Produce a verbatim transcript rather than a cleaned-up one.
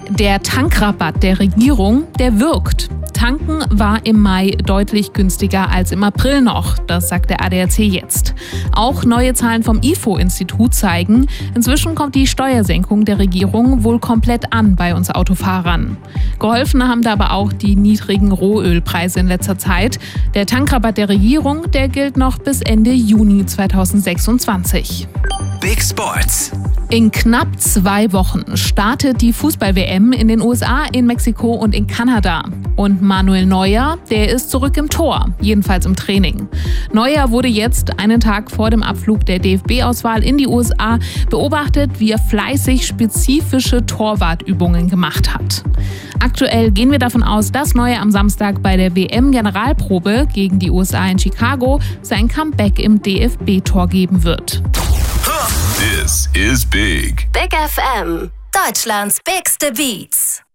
Der Tankrabatt der Regierung, der wirkt. Tanken war im Mai deutlich günstiger als im April noch, das sagt der A D A C jetzt. Auch neue Zahlen vom I F O-Institut zeigen, inzwischen kommt die Steuersenkung der Regierung wohl komplett an bei uns Autofahrern. Geholfen haben da aber auch die niedrigen Rohölpreise in letzter Zeit. Der Tankrabatt der Regierung, der gilt noch bis Ende Juni zweitausendsechsundzwanzig. Big Sports. In knapp zwei Wochen startet die Fußball-W M in den U S A, in Mexiko und in Kanada. Und Manuel Neuer, der ist zurück im Tor, jedenfalls im Training. Neuer wurde jetzt einen Tag vor dem Abflug der D F B-Auswahl in die U S A beobachtet, wie er fleißig spezifische Torwartübungen gemacht hat. Aktuell gehen wir davon aus, dass Neuer am Samstag bei der W M-Generalprobe gegen die U S A in Chicago sein Comeback im D F B-Tor geben wird. This is Big. Big F M, Deutschlands bigste Beats.